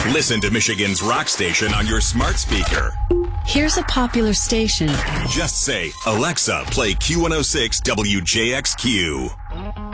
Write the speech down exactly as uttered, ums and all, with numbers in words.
Listen to Michigan's rock station on your smart speaker. Here's a popular station. Just say, Alexa, play Q one oh six W J X Q.